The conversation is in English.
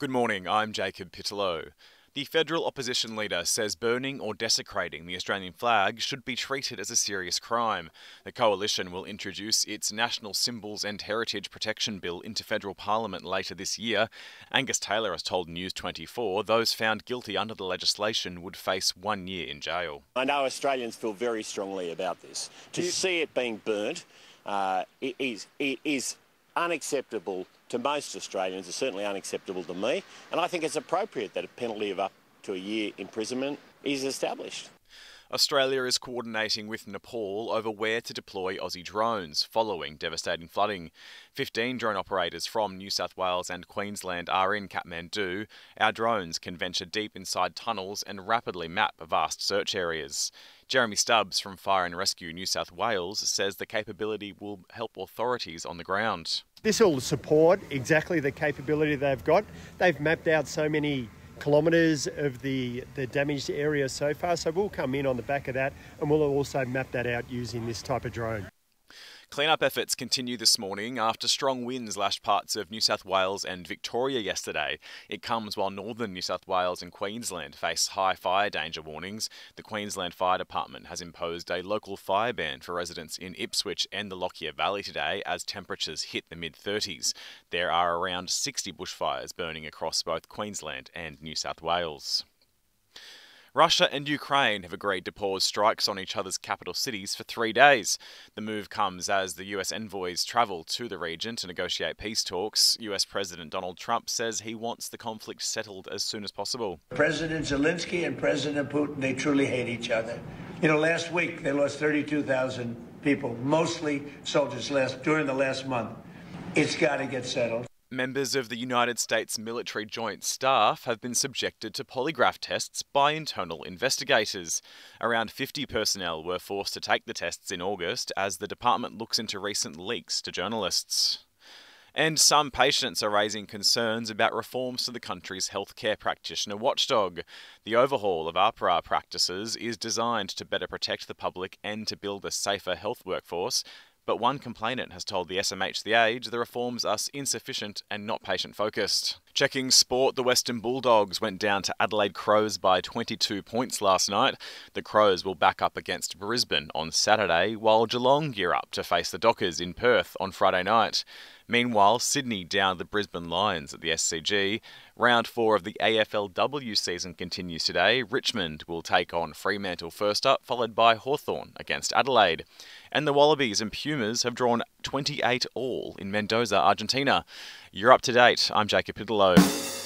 Good morning, I'm Jacob Pittellow. The federal opposition leader says burning or desecrating the Australian flag should be treated as a serious crime. The coalition will introduce its National Symbols and Heritage Protection Bill into federal parliament later this year. Angus Taylor has told News 24 those found guilty under the legislation would face 1 year in jail. I know Australians feel very strongly about this. To see it being burnt it is unacceptable to most Australians. It's certainly unacceptable to me, and I think it's appropriate that a penalty of up to a year imprisonment is established. Australia is coordinating with Nepal over where to deploy Aussie drones following devastating flooding. 15 drone operators from New South Wales and Queensland are in Kathmandu. Our drones can venture deep inside tunnels and rapidly map vast search areas. Jeremy Stubbs from Fire and Rescue New South Wales says the capability will help authorities on the ground. This will support exactly the capability they've got. They've mapped out so many kilometres of the damaged area so far, so we'll come in on the back of that and we'll also map that out using this type of drone. Clean-up efforts continue this morning after strong winds lashed parts of New South Wales and Victoria yesterday. It comes while northern New South Wales and Queensland face high fire danger warnings. The Queensland Fire Department has imposed a local fire ban for residents in Ipswich and the Lockyer Valley today as temperatures hit the mid-30s. There are around 60 bushfires burning across both Queensland and New South Wales. Russia and Ukraine have agreed to pause strikes on each other's capital cities for 3 days. The move comes as the US envoys travel to the region to negotiate peace talks. US President Donald Trump says he wants the conflict settled as soon as possible. President Zelensky and President Putin, they truly hate each other. Last week they lost 32,000 people, mostly soldiers during the last month. It's got to get settled. Members of the United States Military Joint Staff have been subjected to polygraph tests by internal investigators. Around 50 personnel were forced to take the tests in August as the department looks into recent leaks to journalists. And some patients are raising concerns about reforms to the country's healthcare practitioner watchdog. The overhaul of AHPRA practices is designed to better protect the public and to build a safer health workforce. But one complainant has told the SMH The Age the reforms are insufficient and not patient-focused. Checking sport, the Western Bulldogs went down to Adelaide Crows by 22 points last night. The Crows will back up against Brisbane on Saturday, while Geelong gear up to face the Dockers in Perth on Friday night. Meanwhile, Sydney downed the Brisbane Lions at the SCG. Round 4 of the AFLW season continues today. Richmond will take on Fremantle first up, followed by Hawthorn against Adelaide. And the Wallabies and Pumas have drawn 28 all in Mendoza, Argentina. You're up to date. I'm Jacob Pittellow.